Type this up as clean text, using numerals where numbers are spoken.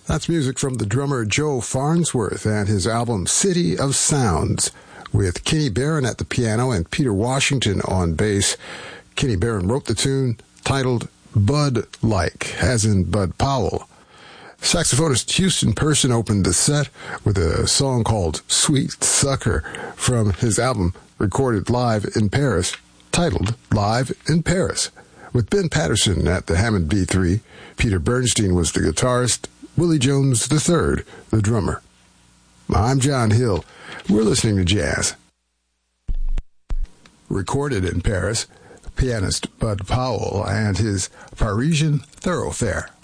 That's music from the drummer Joe Farnsworth and his album City of Sounds, with Kenny Barron at the piano and Peter Washington on bass. Kenny Barron wrote the tune, titled Bud Like, as in Bud Powell. Saxophonist Houston Person opened the set with a song called Sweet Sucker from his album recorded live in Paris, titled Live in Paris, with Ben Patterson at the Hammond B3. Peter Bernstein was the guitarist, Willie Jones III, the drummer. I'm John Hill. We're listening to jazz. Recorded in Paris, pianist Bud Powell and his Parisian Thoroughfare.